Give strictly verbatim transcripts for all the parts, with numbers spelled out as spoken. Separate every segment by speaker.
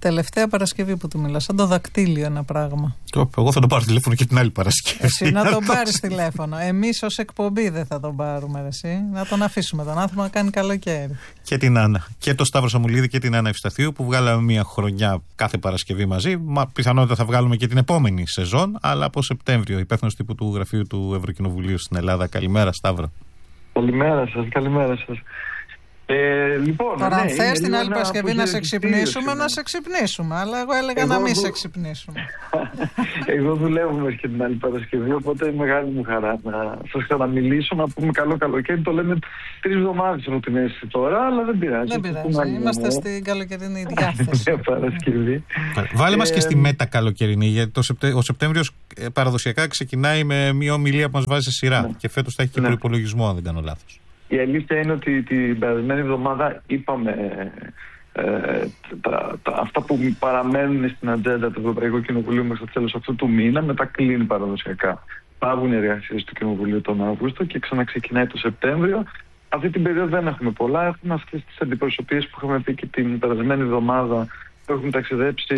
Speaker 1: Τελευταία Παρασκευή που του μιλά, σαν το δακτύλιο ένα πράγμα.
Speaker 2: Εγώ θα τον πάρω τηλέφωνο και την άλλη Παρασκευή.
Speaker 1: Εσύ να τον πάρεις τηλέφωνο. Εμείς ως εκπομπή δεν θα τον πάρουμε, εσύ. Να τον αφήσουμε τον άνθρωπο να κάνει καλοκαίρι.
Speaker 2: Και την Άννα. Και το Σταύρο Σαμουλίδη και την Άννα Ευσταθίου που βγάλαμε μια χρονιά κάθε Παρασκευή μαζί. Μα πιθανότητα θα βγάλουμε και την επόμενη σεζόν, αλλά από Σεπτέμβριο. Υπεύθυνος τύπου του Γραφείου του Ευρωκοινοβουλίου στην Ελλάδα. Καλημέρα, Σταύρο.
Speaker 3: Καλημέρα σας, καλημέρα σας. Ε, λοιπόν,
Speaker 1: Τώρα, αν
Speaker 3: ναι,
Speaker 1: θες την άλλη
Speaker 3: ένα
Speaker 1: Παρασκευή να σε ξυπνήσουμε, να σε ξυπνήσουμε. Αλλά εγώ έλεγα εγώ να μην δου... σε ξυπνήσουμε.
Speaker 3: Εγώ δουλεύω μέχρι και την άλλη Παρασκευή, οπότε μεγάλη μου χαρά να σας ξαναμιλήσω, να πούμε καλό καλοκαίρι. Το λέμε τρεις εβδομάδες από την αίσθηση τώρα, αλλά δεν πειράζει.
Speaker 1: Δεν πειράζει, είμαστε στην καλοκαιρινή διάθεση.
Speaker 3: Παρασκευή.
Speaker 2: Βάλε μας και στη μέτα καλοκαιρινή, γιατί ο Σεπτέμβριος παραδοσιακά ξεκινάει με μια ομιλία που μας βάζει σε σειρά. Και φέτος θα έχει και προϋπολογισμό, αν δεν κάνω λάθος.
Speaker 3: Η αλήθεια είναι ότι την περασμένη εβδομάδα είπαμε ε, τα, τα, αυτά που παραμένουν στην ατζέντα του Ευρωπαϊκού Κοινοβουλίου μέχρι το τέλος αυτού του μήνα, μετά κλείνει παραδοσιακά. Πάβουν οι εργασίες του Κοινοβουλίου τον Αύγουστο και ξαναξεκινάει το Σεπτέμβριο. Αυτή την περίοδο δεν έχουμε πολλά. Έχουμε αυτές τις αντιπροσωπείες που είχαμε πει και την περασμένη εβδομάδα, που έχουν ταξιδέψει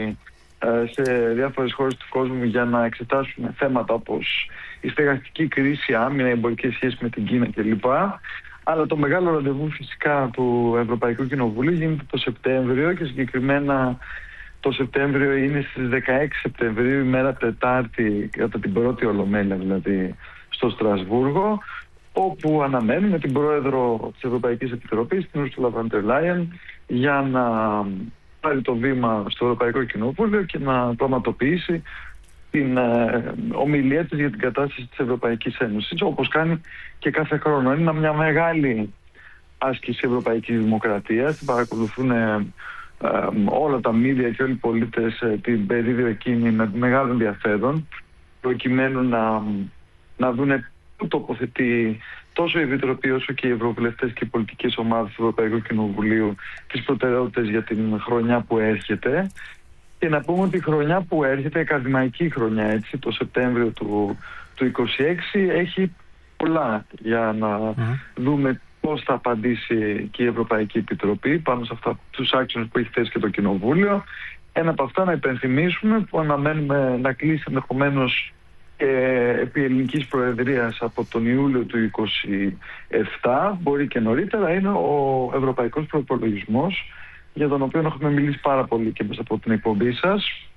Speaker 3: σε διάφορες χώρες του κόσμου για να εξετάσουμε θέματα όπως η στεγαστική κρίση, άμυνα, εμπορικές σχέσεις με την Κίνα κλπ. Αλλά το μεγάλο ραντεβού φυσικά του Ευρωπαϊκού Κοινοβουλίου γίνεται το Σεπτέμβριο και συγκεκριμένα το Σεπτέμβριο είναι στις δεκαέξι Σεπτεμβρίου, ημέρα Τετάρτη, κατά την πρώτη Ολομέλεια δηλαδή στο Στρασβούργο, όπου αναμένουμε την πρόεδρο της Ευρωπαϊκής Επιτροπής, την Ursula von der Leyen, για να πάρει το βήμα στο Ευρωπαϊκό Κοινοβούλιο και να πραγματοποιήσει την ε, ομιλία της για την κατάσταση της Ευρωπαϊκής Ένωσης, όπως κάνει και κάθε χρόνο. Είναι μια μεγάλη άσκηση ευρωπαϊκής δημοκρατίας. Την παρακολουθούν ε, ε, όλα τα μίδια και όλοι οι πολίτες ε, την περίοδο εκείνη με μεγάλο ενδιαφέρον, προκειμένου να, να δούνε πού τοποθετεί τόσο η Επιτροπή όσο και οι ευρωβουλευτές και οι πολιτικές ομάδες του Ευρωπαϊκού Κοινοβουλίου τις προτεραιότητες για την χρονιά που έρχεται. Και να πούμε ότι η χρονιά που έρχεται, η ακαδημαϊκή χρονιά, έτσι, το Σεπτέμβριο του, του είκοσι έξι, έχει πολλά για να mm. δούμε πώς θα απαντήσει και η Ευρωπαϊκή Επιτροπή πάνω σε αυτά τους άξονες που έχει θέσει και το Κοινοβούλιο. Ένα από αυτά να υπενθυμίσουμε, που αναμένουμε να κλείσει ενδεχομένως Ε, επί ελληνικής προεδρίας από τον Ιούλιο του είκοσι επτά, μπορεί και νωρίτερα, είναι ο ευρωπαϊκός προϋπολογισμός, για τον οποίο έχουμε μιλήσει πάρα πολύ και μέσα από την εκπομπή σας,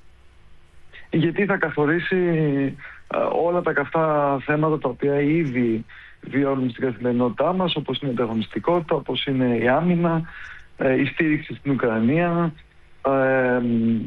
Speaker 3: γιατί θα καθορίσει α, όλα τα καυτά θέματα τα οποία ήδη βιώνουμε στην καθημερινότητά μας, όπως είναι η ανταγωνιστικότητα, όπως είναι η άμυνα, ε, η στήριξη στην Ουκρανία, Ε,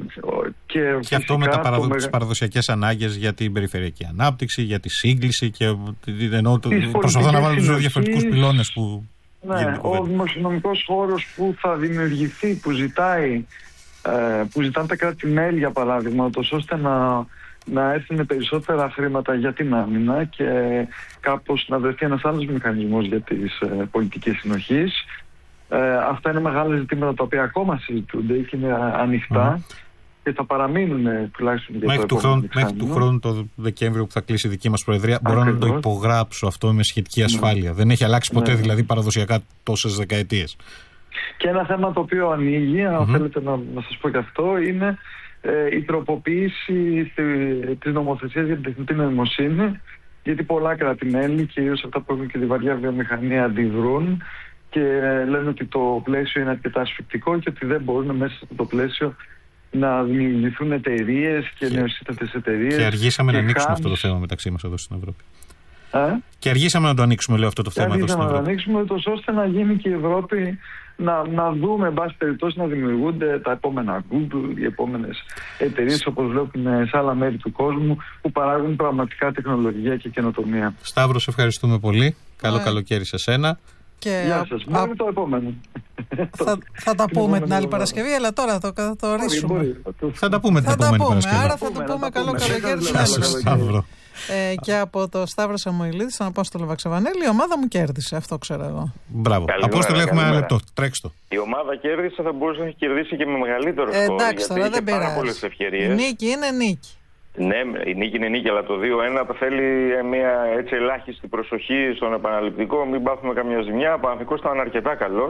Speaker 3: και,
Speaker 2: και αυτό με τα παραδο...
Speaker 3: μεγα...
Speaker 2: τις παραδοσιακές ανάγκες για την περιφερειακή ανάπτυξη, για τη σύγκληση και ενώ προσπαθώ να βάλω τους διαφορετικούς πυλώνες που
Speaker 3: ναι, γίνεται ο δημοσιονομικός χώρος που θα δημιουργηθεί, που ζητάει ε, που ζητάνε τα κράτη-μέλη για παράδειγμα, ώστε να, να έρθουν περισσότερα χρήματα για την άμυνα και κάπως να βρεθεί ένας άλλος μηχανισμός για τις ε, πολιτικές συνοχής. Ε, αυτά είναι μεγάλα ζητήματα τα οποία ακόμα συζητούνται και είναι ανοιχτά mm. και θα παραμείνουν τουλάχιστον για
Speaker 2: μέχρι
Speaker 3: το
Speaker 2: του χρόνου, μέχρι του χρόνου το Δεκέμβριο που θα κλείσει η δική μας Προεδρία. Ακριβώς. Μπορώ να το υπογράψω αυτό με σχετική ασφάλεια. Mm. Δεν έχει αλλάξει ποτέ, mm. δηλαδή παραδοσιακά τόσες δεκαετίες.
Speaker 3: Και ένα θέμα το οποίο ανοίγει, αν mm-hmm. θέλετε να, να σας πω και αυτό, είναι ε, η τροποποίηση στη, της νομοθεσίας για την τεχνητή νοημοσύνη, γιατί πολλά κράτη-μέλη, κυρίως αυτά που έχουν και τη βαριά βιομηχανία, αντιδρούν και λένε ότι το πλαίσιο είναι αρκετά ασφυκτικό και ότι δεν μπορούν μέσα σε αυτό το πλαίσιο να δημιουργηθούν εταιρείες και, και νεοσύστατες εταιρείες.
Speaker 2: Και αργήσαμε
Speaker 3: και
Speaker 2: να ανοίξουμε
Speaker 3: χάμεις.
Speaker 2: αυτό το θέμα μεταξύ μας εδώ στην Ευρώπη.
Speaker 3: Ε?
Speaker 2: Και αργήσαμε να το ανοίξουμε, λέω, αυτό το θέμα εδώ στην Ευρώπη.
Speaker 3: Να το ανοίξουμε τόσο ώστε να γίνει και η Ευρώπη να, να δούμε, εν πάση περιπτώσει, να δημιουργούνται τα επόμενα Google, οι επόμενες εταιρείες όπως βλέπουμε σε άλλα μέρη του κόσμου που παράγουν πραγματικά τεχνολογία και καινοτομία.
Speaker 2: Σταύρο, σε ευχαριστούμε πολύ. Καλό yeah. καλοκαίρι σε σένα.
Speaker 3: Και Γεια σας. Α... Μόνο το επόμενο.
Speaker 1: Θα, θα τα πούμε την άλλη Παρασκευή, αλλά τώρα θα το καθορίσουμε.
Speaker 2: Θα τα πούμε την επόμενη Παρασκευή.
Speaker 1: Άρα θα το πούμε καλό καλοκαίρι την άλλη Παρασκευή. Ε, και από το Σταύρο Σαμουηλίδη, στον Απόστολο Βαξεβανέλη, η ομάδα μου κέρδισε. Αυτό ξέρω εγώ.
Speaker 2: Μπράβο. Απόστολο, έχουμε ένα λεπτό. Τρέξτε το.
Speaker 4: Η ομάδα κέρδισε, θα μπορούσε να έχει κερδίσει και με μεγαλύτερο σκορ.
Speaker 1: Ε, εντάξει, τώρα δεν πειράζει.
Speaker 4: Η
Speaker 1: νίκη είναι νίκη.
Speaker 4: Ναι, η νίκη είναι νίκη, αλλά το δύο ένα θα θέλει μια έτσι ελάχιστη προσοχή στον επαναληπτικό. Μην πάθουμε καμιά ζημιά. Ο Παναθηναϊκός ήταν αρκετά καλός.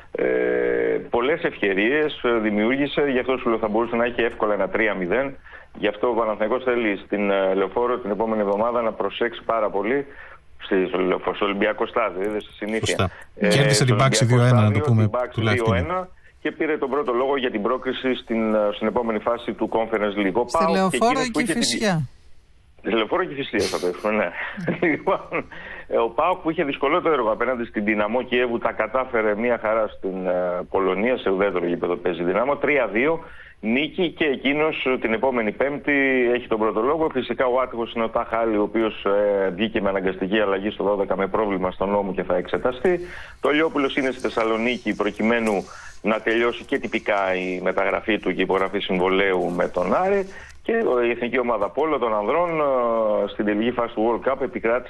Speaker 4: Ε, πολλές ευκαιρίες δημιούργησε, γι' αυτό σου λέω θα μπορούσε να έχει εύκολα ένα τρία μηδέν. Γι' αυτό ο Παναθηναϊκός θέλει στην Λεωφόρο την επόμενη εβδομάδα να προσέξει πάρα πολύ. Στο Ολυμπιακό στάδιο, είδε στη συνήθεια.
Speaker 2: Ε, Κέρδισε την Μπάξη δύο ένα, να το πούμε
Speaker 4: τουλάχιστον. Και πήρε τον πρώτο λόγο για την πρόκριση στην, στην επόμενη φάση του Conference League.
Speaker 1: Στη Λεωφόρο και η Φυσιά.
Speaker 4: Στη Λεωφόρο και η Φυσιά θα το έχουμε, ναι. Λοιπόν, ο ΠΑΟΚ που είχε δυσκολότερο έργο απέναντι στην Δυναμό Κιέβου τα κατάφερε μια χαρά στην uh, Πολωνία, σε ουδέτερο γήπεδο παίζει Δυναμό, τρία δύο. Νίκη και εκείνος την επόμενη Πέμπτη έχει τον πρώτο λόγο. Φυσικά ο άτυχος είναι ο Ταχάλη, ο οποίος ε, βγήκε με αναγκαστική αλλαγή στο δώδεκα με πρόβλημα στον ώμο και θα εξεταστεί. Το Λιόπουλος είναι στη Θεσσαλονίκη προκειμένου να τελειώσει και τυπικά η μεταγραφή του και η υπογραφή συμβολαίου με τον Άρη. Και η εθνική ομάδα πόλο των ανδρών στην τελική φάση του World Cup επικράτησε